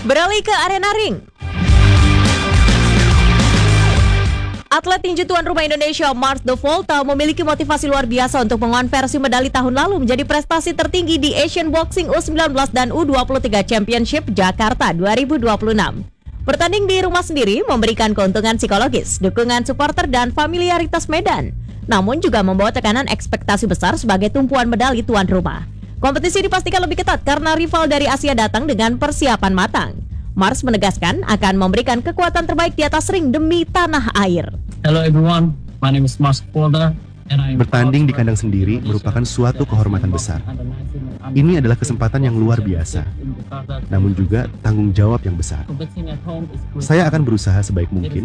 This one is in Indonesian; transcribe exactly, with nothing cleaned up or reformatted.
Beralih ke arena ring. Atlet tinju tuan rumah Indonesia Mars De Volta memiliki motivasi luar biasa untuk mengonversi medali tahun lalu menjadi prestasi tertinggi di Asian Boxing U sembilan belas dan U dua puluh tiga Championship Jakarta dua ribu dua puluh enam. Bertanding di rumah sendiri memberikan keuntungan psikologis, dukungan supporter dan familiaritas medan. Namun juga membawa tekanan ekspektasi besar sebagai tumpuan medali tuan rumah. Kompetisi dipastikan lebih ketat karena rival dari Asia datang dengan persiapan matang. Mars menegaskan akan memberikan kekuatan terbaik di atas ring demi tanah air. Hello everyone, my name is Mars Polda. Bertanding di kandang sendiri merupakan suatu kehormatan besar. Ini adalah kesempatan yang luar biasa, namun juga tanggung jawab yang besar. Saya akan berusaha sebaik mungkin